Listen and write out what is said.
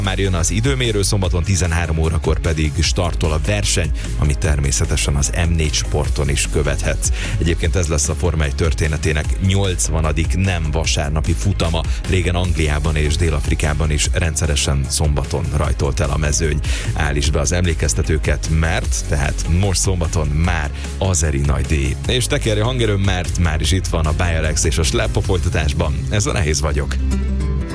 Már jön az időmérő, szombaton 13 órakor pedig startol a verseny, amit természetesen az M4 Sporton is követhetsz. Egyébként ez lesz a Forma 1 történetének 80. nem vasárnapi futama. Régen Angliában és Dél-Afrikában is rendszeresen szombaton rajtolt el a mezőny. Állítsd be az emlékeztetőket, mert tehát most szombaton már azeri nagy díj. És tekerj a hangerőm, mert már is itt van a Bialex és a Schlepp a folytatásban. Ez a Nehéz vagyok.